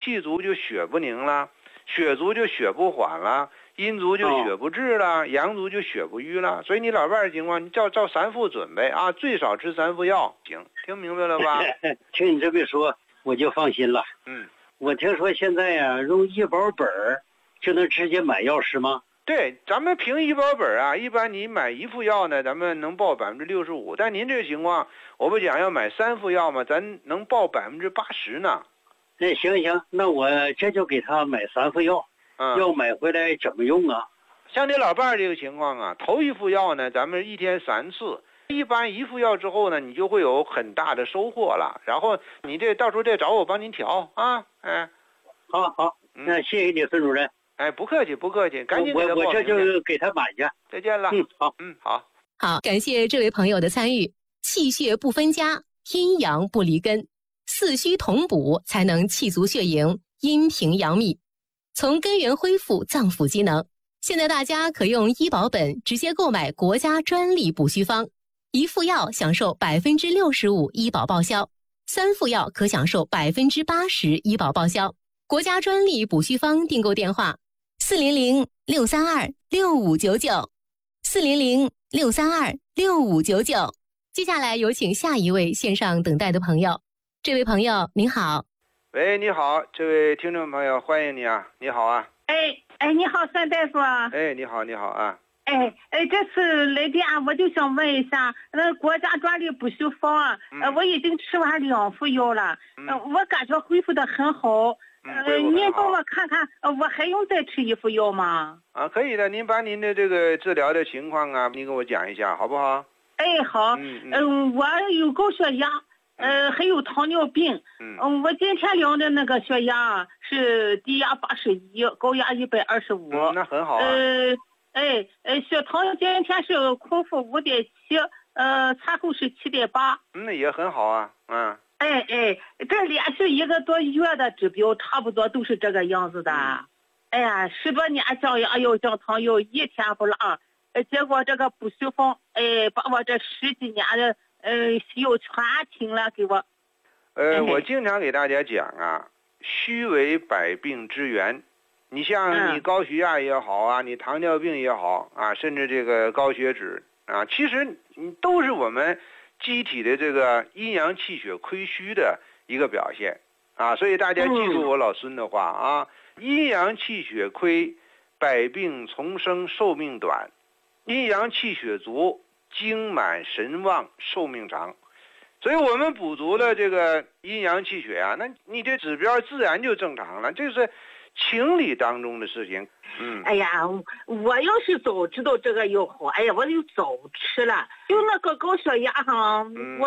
气足就血不凝了，血足就血不缓了，阴足就血不滞了，阳足就血不瘀了。所以你老伴儿的情况，你照3副准备啊，最少吃3副药，行，听明白了吧？ 听你这么说，我就放心了。我听说现在呀，用医保本就能直接买药是吗？ 对，咱们凭医保本啊，一般你买1副药呢，咱们能报65%，但您这个情况，我不讲要买3副药吗？咱能报80%呢。 那行，那我这就给他买3副药。药买回来怎么用啊？ 像你老伴儿这个情况啊，头1副药呢，咱们1天3次，一般1副药之后呢，你就会有很大的收获了。然后你这到时候再找我帮您调啊， 好，那谢谢你，孙主任。 不客气，赶紧给他报名。 我这就给他买去。 再见了。 好，感谢这位朋友的参与。气血不分家，阴阳不离根，4虚同补才能气足血盈，阴平阳秘，从根源恢复脏腑机能。现在大家可用医保本直接购买国家专利补虚方，1副药享受65%医保报销，3副药可享受80%医保报销。国家专利补虚方订购电话：400-632-6599，400-632-6599。接下来有请下一位线上等待的朋友。这位朋友您好。 喂，你好，这位听众朋友，欢迎你啊，你好啊。 你好，孙大夫。 你好啊。 这次来电我就想问一下，国家专利补虚方啊，我已经吃完2副药了，我感觉恢复得很好。您帮我看看，我还用再吃1副药吗？ 可以的，您把您的这个治疗的情况啊，您给我讲一下，好不好？ 好。我有高血压，还有糖尿病。我今天量的那个血压是低压81，高压125。 那很好啊。 血糖今天是空腹5.7，餐后是7.8。 那也很好啊。 这连续1个多月的指标差不多都是这个样子的。10多年降压药降糖药1天不落，结果这个补虚方把我这10几年的药全停了给我。 我经常给大家讲啊，虚为百病之源。你像你高血压也好啊，你糖尿病也好啊，甚至这个高血脂啊，其实都是我们机体的这个阴阳气血亏虚的一个表现啊。所以大家记住我老孙的话啊，阴阳气血亏，百病丛生，寿命短；阴阳气血足，精满神旺，寿命长。所以我们补足了这个阴阳气血啊，那你这指标自然就正常了，这是情理当中的事情。 我要是早知道这个药好，我就早吃了。就那个高血压我